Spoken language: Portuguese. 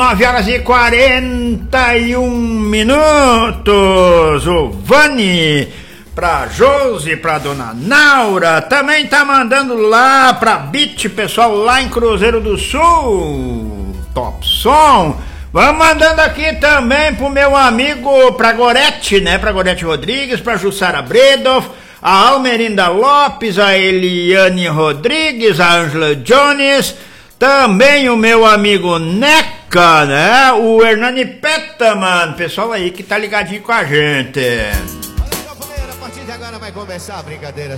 9h41. O Vani, pra Josi, pra dona Naura, também tá mandando lá pra Beach, pessoal lá em Cruzeiro do Sul. Top som. Vamos mandando aqui também pro meu amigo, pra Gorete, né? Pra Gorete Rodrigues, pra Jussara Bredoff, a Almerinda Lopes, a Eliane Rodrigues, a Angela Jones, também o meu amigo Neca, né? O Hernani Petaman, pessoal aí que tá ligadinho com a gente. Olha, companheiro, a partir de agora vai começar a brincadeira.